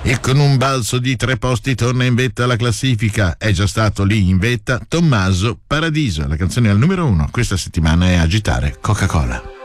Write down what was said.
E con un balzo di 3 posti torna in vetta alla classifica. È già stato lì in vetta Tommaso Paradiso. La canzone al numero 1 questa settimana è Agitare Coca-Cola.